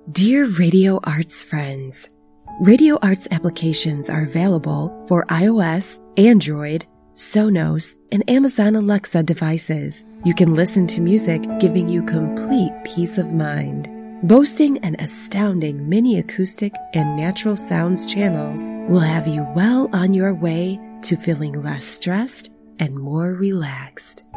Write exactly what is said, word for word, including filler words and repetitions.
Dear Radio Arts friends, Radio Arts applications are available for iOS, Android, Sonos, and Amazon Alexa devices. You can listen to music giving you complete peace of mind. Boasting an astounding mini acoustic and natural sounds channels will have you well on your way to feeling less stressed and more relaxed.